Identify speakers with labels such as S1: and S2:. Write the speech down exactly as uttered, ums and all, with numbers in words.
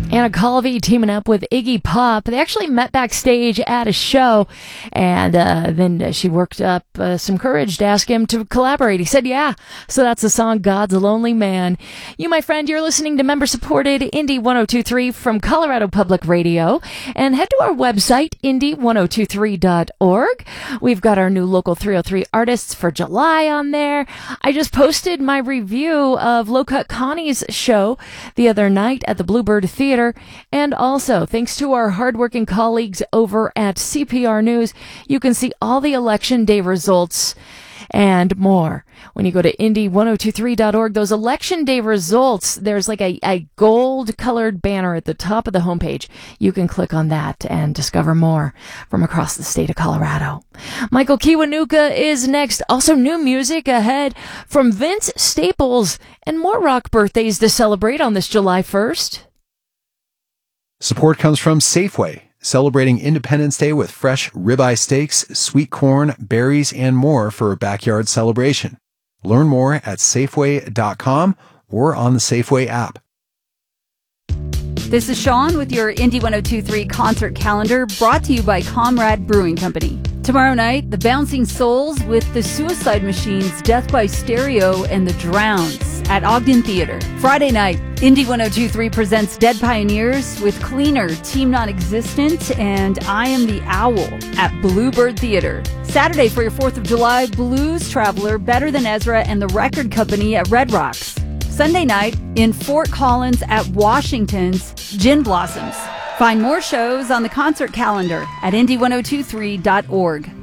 S1: Anna Calvi teaming up with Iggy Pop. They actually met backstage at a show, and uh, then she worked up uh, some courage to ask him to collaborate. He said, yeah. So that's the song God's a Lonely Man. You, my friend, you're listening to member-supported Indie one oh two three from Colorado Public Radio. And head to our website, indie one oh two three dot org. We've got our new Local three oh three artists for July on there. I just posted my review of Low Cut Connie's show the other night at the Bluebird Theater. And also, thanks to our hardworking colleagues over at C P R News, you can see all the election day results and more. When you go to indie one oh two three dot org, those election day results, there's like a, a gold-colored banner at the top of the homepage. You can click on that and discover more from across the state of Colorado. Michael Kiwanuka is next. Also, new music ahead from Vince Staples and more rock birthdays to celebrate on this July first.
S2: Support comes from Safeway, celebrating Independence Day with fresh ribeye steaks, sweet corn, berries, and more for a backyard celebration. Learn more at Safeway dot com or on the Safeway app.
S3: This is Sean with your Indie one oh two three concert calendar, brought to you by Comrade Brewing Company. Tomorrow night, the Bouncing Souls with the Suicide Machines, Death by Stereo, and the Drowns at Ogden Theater. Friday night, Indie one oh two three presents Dead Pioneers with Cleaner, Team Non-Existent, and I Am the Owl at Bluebird Theater. Saturday, for your fourth of July, Blues Traveler, Better Than Ezra, and the Record Company at Red Rocks. Sunday night, in Fort Collins at Washington's Gin Blossoms. Find more shows on the concert calendar at indie one oh two three dot org.